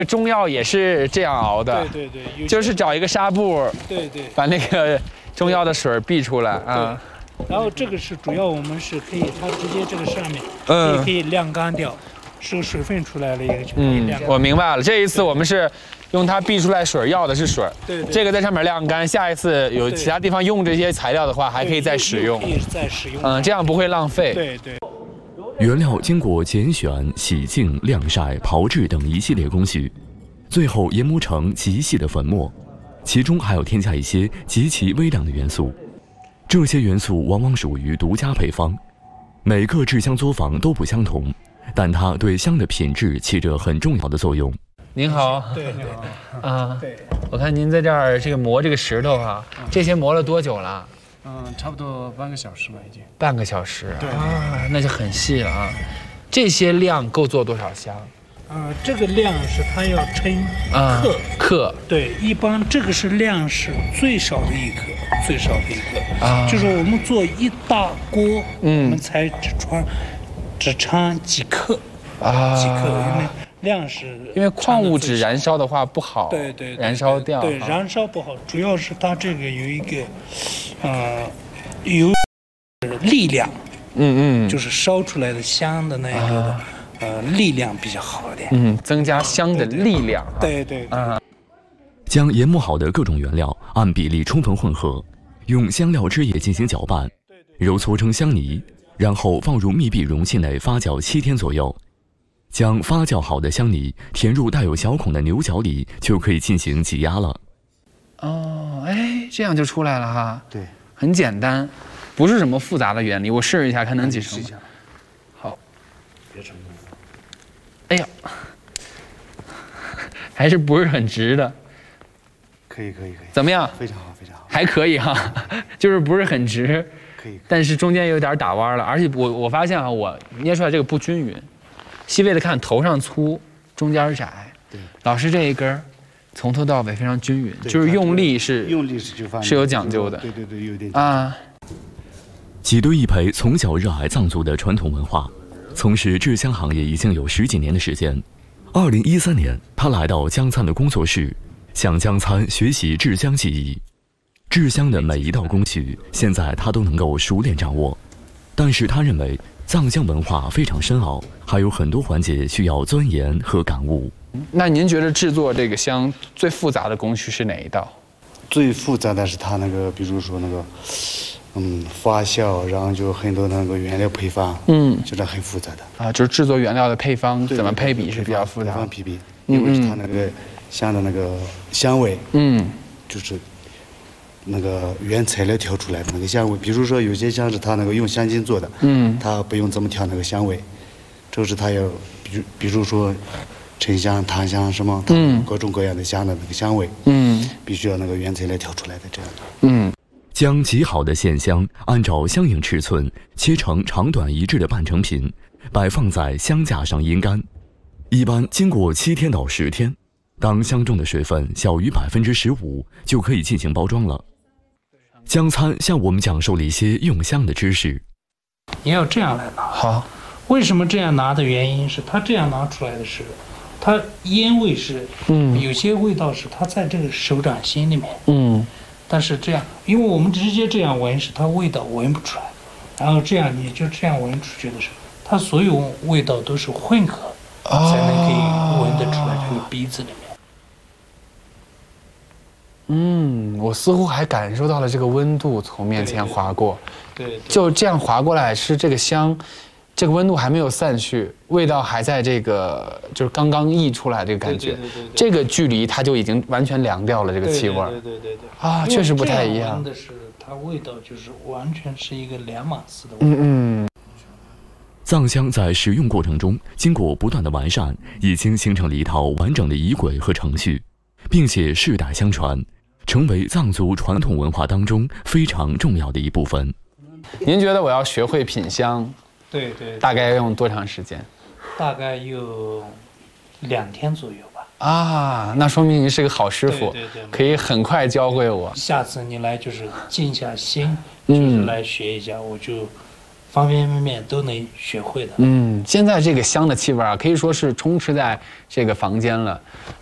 中药也是这样熬的， 对， 就是找一个纱布， 对， 把那个中药的水避出来啊。 然后这个是主要，我们是可以，它直接这个上面，可以晾干掉，是水分出来了一个就可以晾干。 我明白了，这一次我们是用它避出来水，要的是水。 对， 这个在上面晾干，下一次有其他地方用这些材料的话，还可以再使用。 可以再使用。 这样不会浪费。 对。 原料经过拣选、洗净、晾晒、炮制等一系列工序，最后研磨成极细的粉末，其中还要添加一些极其微量的元素。这些元素往往属于独家配方，每个制香作坊都不相同，但它对香的品质起着很重要的作用。 您好， 对，你好。对， 我看您在这儿这个磨这个石头哈，这些磨了多久了？ 差不多半个小时了已经。 半个小时。 对啊，那就很细了啊。这些量够做多少香？ 这个量是它要称克。对，一般这个是量是最少的一克，就是我们做一大锅，我们才只掺几克，因为量是因为矿物质燃烧的话不好， 对， 燃烧掉， 对，燃烧不好，主要是它这个有一个有力量，就是烧出来的香的那个力量比较好一点， 增加香的力量， 对， 将研磨好的各种原料按比例充分混合，用香料汁液进行搅拌，揉搓成香泥，然后放入密闭容器内发酵7天左右。将发酵好的香泥填入带有小孔的牛角里，就可以进行挤压了。 这样就出来了哈。 对， 很简单，不是什么复杂的原理。我试一下，看能挤成吗？好，别成功。哎呀，还是不是很直的。 可以。 怎么样？ 非常好。 还可以哈，就是不是很直。 可以。 但是中间有点打弯了，而且我发现我捏出来这个不均匀。细微的看，头上粗，中间窄。对，老师这一根从头到尾非常均匀，就是用力是有讲究的。 对，有点吉堆一培从小热爱藏族的传统文化，从事制香行业已经有10几年的时间。2013年，他来到江参的工作室，向江参学习制香技艺。制香的每一道工序，现在他都能够熟练掌握。但是他认为藏香文化非常深奥，还有很多环节需要钻研和感悟。 那您觉得制作这个香最复杂的工序是哪一道？ 最复杂的是它那个，比如说那个，发酵，然后就很多那个原料配方，就是很复杂的。 就是制作原料的配方怎么配比是比较复杂的。 配比，因为是它那个香的那个香味，就是那个原材料调出来的那个香味。比如说有些香是它那个用香精做的，它不用这么调那个香味，就是它要比如说沉香、檀香什么，各种各样的香的那个香味，必须要那个原材料调出来的这样的。 将极好的线香按照相应尺寸切成长短一致的半成品，摆放在香架上阴干。一般经过7天到10天，当香中的水分小于15%，就可以进行包装了。江参向我们讲述了一些用香的知识。 你要这样来拿。 好， 为什么这样拿的原因是，它这样拿出来的是，它烟味是，有些味道是它在这个手掌心里面，但是这样，因为我们直接这样闻是它味道闻不出来，然后这样你就这样闻出去的时候，它所有味道都是混合，才能可以闻得出来这个鼻子里面。 我似乎还感受到了这个温度从面前划过， 对， 就这样划过来，是这个香，这个温度还没有散去，味道还在这个就是刚刚溢出来这个感觉，这个距离它就已经完全凉掉了这个气味。 对啊，确实不太一样。 闻的是它味道就是完全是一个两码事的味道。 藏香在使用过程中，经过不断的完善，已经形成了一套完整的仪轨和程序，并且世代相传，成为藏族传统文化当中非常重要的一部分。 您觉得我要学会品香， 对， 大概要用多长时间？ 大概有2天左右吧。 啊，那说明您是个好师傅， 对， 可以很快教会我。 下次你来就是静下心，就是来学一下，我就方方面面都能学会的。 现在这个香的气味啊，可以说是充斥在这个房间了。